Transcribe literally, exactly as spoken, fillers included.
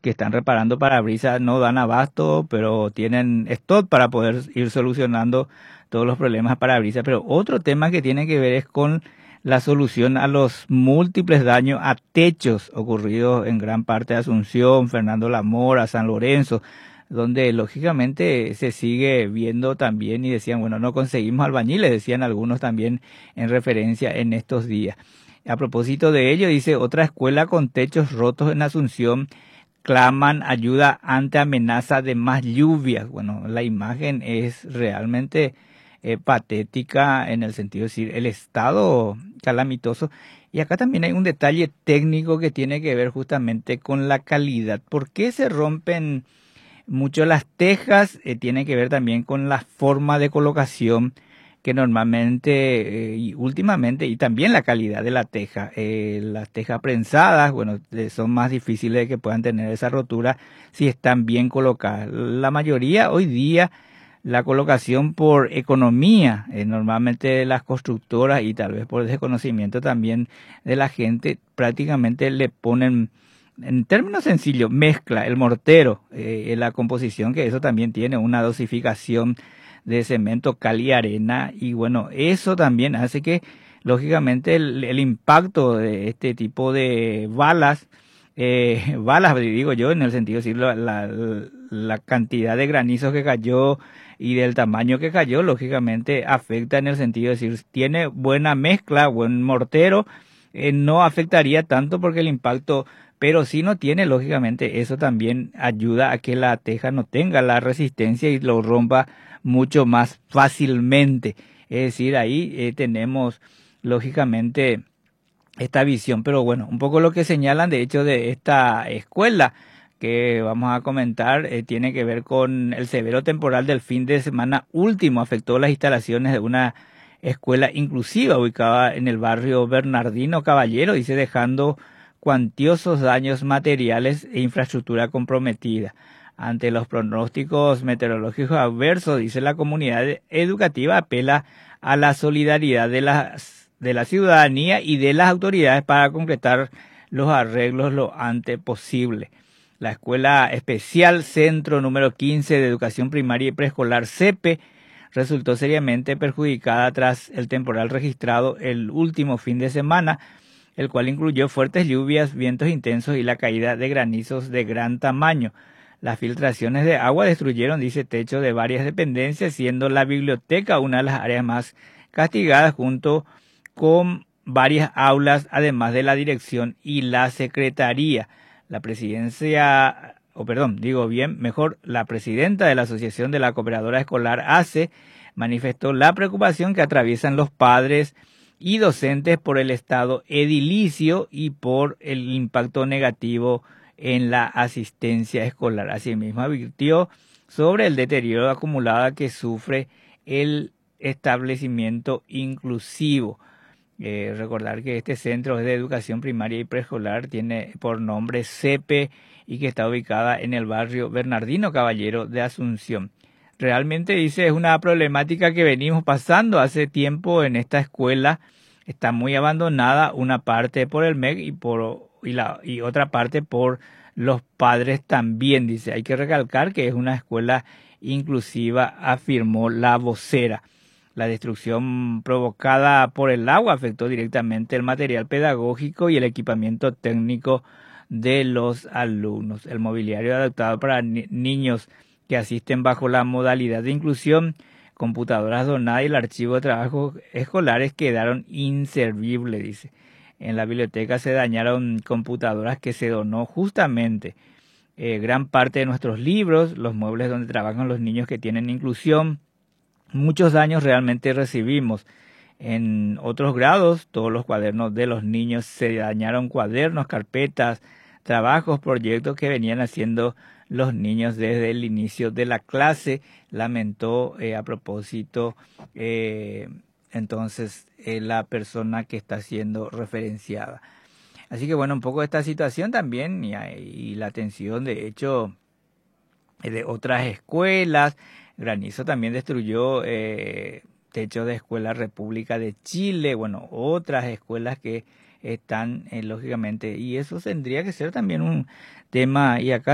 que están reparando parabrisas no dan abasto, pero tienen stock para poder ir solucionando todos los problemas parabrisas. Pero otro tema que tiene que ver es con la solución a los múltiples daños a techos ocurridos en gran parte de Asunción, Fernando Lamora, San Lorenzo, donde lógicamente se sigue viendo también y decían, bueno, no conseguimos albañiles, decían algunos también en referencia en estos días. A propósito de ello, dice, otra escuela con techos rotos en Asunción claman ayuda ante amenaza de más lluvias. Bueno, la imagen es realmente eh, patética en el sentido de decir el estado calamitoso. Y acá también hay un detalle técnico que tiene que ver justamente con la calidad. ¿Por qué se rompen mucho las tejas? Eh, tiene que ver también con la forma de colocación que normalmente eh, y últimamente, y también la calidad de la teja. Eh, las tejas prensadas, bueno, eh, son más difíciles de que puedan tener esa rotura si están bien colocadas. La mayoría hoy día, la colocación por economía, eh, normalmente las constructoras y tal vez por desconocimiento también de la gente, prácticamente le ponen, en términos sencillos, mezcla el mortero, eh, en la composición, que eso también tiene una dosificación de cemento, cal y arena, y bueno, eso también hace que lógicamente el, el impacto de este tipo de balas, eh, balas digo yo en el sentido de decir la, la, la cantidad de granizos que cayó y del tamaño que cayó, lógicamente afecta en el sentido de decir, tiene buena mezcla, buen mortero, eh, no afectaría tanto porque el impacto, pero si no tiene, lógicamente eso también ayuda a que la teja no tenga la resistencia y lo rompa mucho más fácilmente. Es decir, ahí eh, tenemos lógicamente esta visión, pero bueno, un poco lo que señalan de hecho de esta escuela que vamos a comentar eh, tiene que ver con el severo temporal del fin de semana último, afectó las instalaciones de una escuela inclusiva ubicada en el barrio Bernardino Caballero, dice, dejando cuantiosos daños materiales e infraestructura comprometida. Ante los pronósticos meteorológicos adversos, dice, la comunidad educativa apela a la solidaridad de las, de la ciudadanía y de las autoridades para concretar los arreglos lo antes posible. La Escuela Especial Centro número quince de Educación Primaria y Preescolar C E P E resultó seriamente perjudicada tras el temporal registrado el último fin de semana, el cual incluyó fuertes lluvias, vientos intensos y la caída de granizos de gran tamaño. Las filtraciones de agua destruyeron, dice, techo de varias dependencias, siendo la biblioteca una de las áreas más castigadas, junto con varias aulas, además de la dirección y la secretaría. La presidencia, o perdón, digo bien, mejor, la presidenta de la Asociación de la Cooperadora Escolar A C E manifestó la preocupación que atraviesan los padres y docentes por el estado edilicio y por el impacto negativo en la asistencia escolar. Asimismo, advirtió sobre el deterioro acumulado que sufre el establecimiento inclusivo. Eh, recordar que este centro es de educación primaria y preescolar, tiene por nombre C E P E y que está ubicada en el barrio Bernardino Caballero de Asunción. Realmente, dice, es una problemática que venimos pasando hace tiempo en esta escuela. Está muy abandonada, una parte por el M E C y, por, y, la, y otra parte por los padres también, dice. Hay que recalcar que es una escuela inclusiva, afirmó la vocera. La destrucción provocada por el agua afectó directamente el material pedagógico y el equipamiento técnico de los alumnos. El mobiliario adaptado para ni- niños que asisten bajo la modalidad de inclusión, computadoras donadas y el archivo de trabajos escolares quedaron inservibles, dice. En la biblioteca se dañaron computadoras que se donó justamente eh, gran parte de nuestros libros, los muebles donde trabajan los niños que tienen inclusión. Muchos daños realmente recibimos. En otros grados, todos los cuadernos de los niños se dañaron, cuadernos, carpetas, trabajos, proyectos que venían haciendo los niños desde el inicio de la clase, lamentó eh, a propósito eh, entonces eh, la persona que está siendo referenciada. Así que bueno, un poco esta situación también y, y la atención de hecho de otras escuelas. Granizo también destruyó eh, techos de Escuela República de Chile, bueno, otras escuelas que están eh, lógicamente, y eso tendría que ser también un tema, y acá